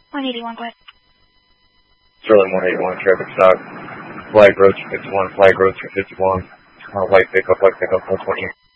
181, go ahead. Sterling 181, traffic stop. Flag road 51, flag road 51. White pickup 120.